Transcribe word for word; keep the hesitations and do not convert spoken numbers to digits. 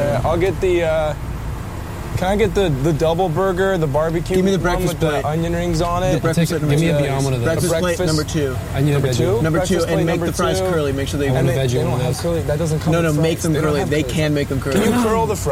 Yeah, I'll get the. Uh, can I get the, the double burger, the barbecue Give me the one breakfast with plate. the onion rings on it? The breakfast Take, plate give me a number two. beyond one of those. Breakfast, breakfast plate number two. I need a Number veggie two? one. Number two, Breakfast plate and make number the fries two. curly. Make sure they. I want And a they, veggie they one don't of have those. curly. That doesn't come No, with no, fries. make them They don't curly. have They curly. can make them curly. Can you curl the fries?